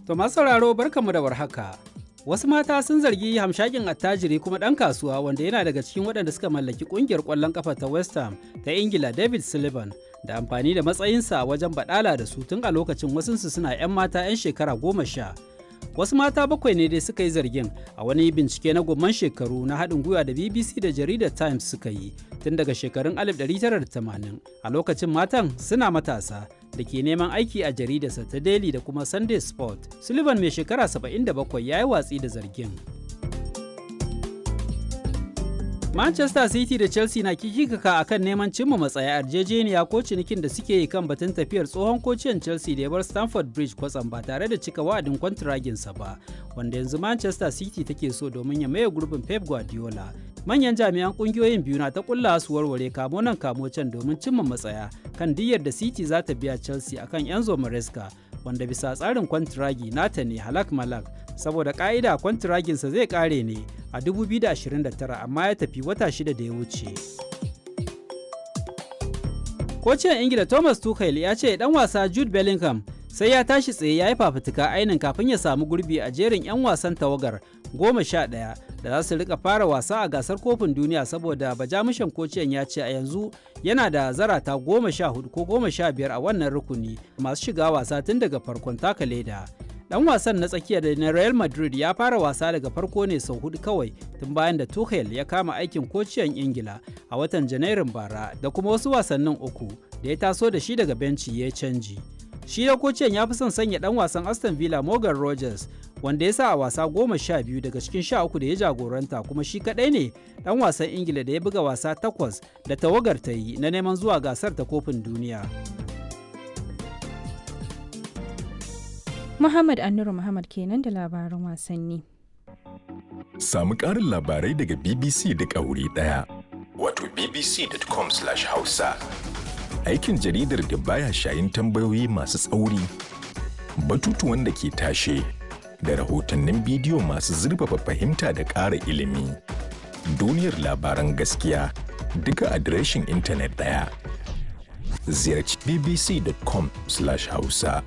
To masu sauraro barkanmu da warhaka. Wasu mata sun zargi hamshakin attajiri kuma ɗan kasuwa wanda yana daga cikin waɗanda suka mallaki ƙungiyar ƙwallon ƙafa ta West Ham ta Ingila David Sullivan da amfani da matsayinsa wajen baɗala da su tun a lokacin wasunsu suna 'yan mata 'yan shekara 10. Wasu mata 7 ne dai suka yi zargin a wani bincike na gomman shekaru na haɗin gwiwa da BBC da jaridar Times suka yi tun daga shekarun 1980 a lokacin matan suna matasa da ke neman aiki a jaridarsa ta Daily da kuma Sunday Sport. Sullivan mai shekara 77 ya yi watsi da zargin. Manchester City da Chelsea na kikikaka akan neman cimma matsaya yarjejeniya ko cinikin da suke yi kan batun tafiyar tsohon kociyan Chelsea da ya bar Stamford Bridge kwatsam ba tare da cika wa'adin kwantiraginsa ba, wanda yanzu Manchester City take so domin ya maye gurbin Pep Guardiola. Manyan jami'an kungiyoyin biyu na ta kulla su warware kamo nan kamo can domin cimma matsaya kan diyyar da City za ta biya Chelsea akan Enzo Maresca, wanda bisa tsarin kwantiragi nata ne halak malak, saboda ka'ida kwantiraginsa zai kare ne a 2029 amma ya tafi wata 6 da ya wuce. Kociyan Ingila Thomas Tuchel ya ce dan wasa Jude Bellingham sai ya tashi tsaye ya yi fafutuka ainin kafin ya samu gurbi a jerin 'yan wasan tawagar 11 da za su rika fara wasa a gasar kofin duniya, saboda bajamushan kociyan ya ce a yanzu yana da zarata 14 ko 15 a wannan rukuni masu shiga wasa tun daga farkon taka leda. Dan wasan na tsakiya da na Real Madrid ya fara wasa daga farko ne sau 4 kawai tun bayan da Tuchel ya kama aikin kociyan Ingila a watan Janairun bara, da kuma wasu wasannin 3 da ya taso da shi daga benci ya canji. Shi da kociyan ya fi son sanya dan wasan Aston Villa Morgan Rogers, wanda ya sa a wasa 12 daga cikin 13 da ya jagoranta, kuma shi kadai ne dan wasan Ingila da ya buga wasa 8 da tawagar ta yi na neman zuwa gasar ta kofin duniya. Muhammad Annuru Muhammad kenan da labaran wasanni. Samu ƙarin labarai daga BBC da wuri ɗaya. Wato bbc.com/hausa. Aikin jaridar da baya shayin tambayoyi masu tsauri, batutuwan da ke tashe, da rahotannin bidiyo masu zurfafa fahimta da ƙara ilimi. Duniyar labaran gaskiya duka adireshin intanet ɗaya. Ziyarci bbc.com/hausa.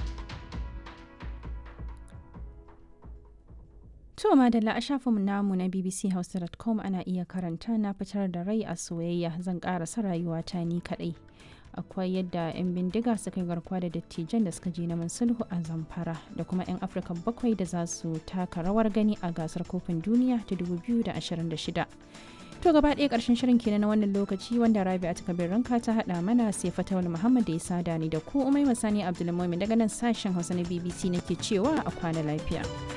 To madalla a shafinmu namu na bbchausa.com ana iya karanta na fitar da rai a soyayya, zan karasa rayuwata ni kadai. Akwai yadda 'yan bindiga suka yi garkuwa da dattijan da suka je neman sulhu a Zamfara, da kuma 'yan Afirka 7 da za su taka rawar gani a gasar kofin duniya ta 2026. To gaba ɗaya ƙarshen shirin kenan na wannan lokaci, wanda Rabi'a ta Kabir Ranka ta haɗa mana, sai Fatawul Muhammad da ya sada ni da ku, Umai Masani Abdulmumin daga nan sashen Hausa na BBC nake cewa a kwana lafiya.